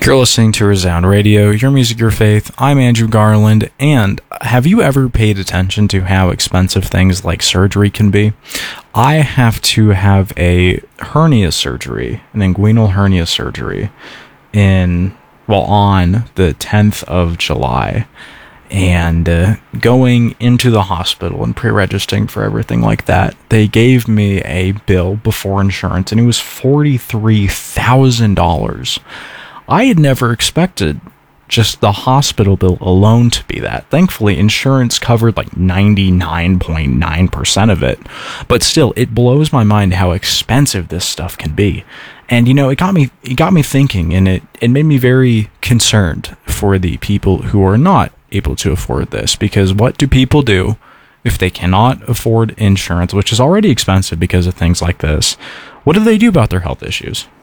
You're listening to Resound Radio, your music, your faith. I'm Andrew Garland, and have you ever paid attention to how expensive things like surgery can be? I have to have a hernia surgery, an inguinal hernia surgery, on the 10th of July. And going into the hospital and pre-registering for everything like that, they gave me a bill before insurance, and it was $43,000. I had never expected just the hospital bill alone to be that. Thankfully, insurance covered like 99.9% of it. But still, it blows my mind how expensive this stuff can be. And, you know, it got me thinking, and it made me very concerned for the people who are not able to afford this. Because what do people do if they cannot afford insurance, which is already expensive because of things like this? What do they do about their health issues?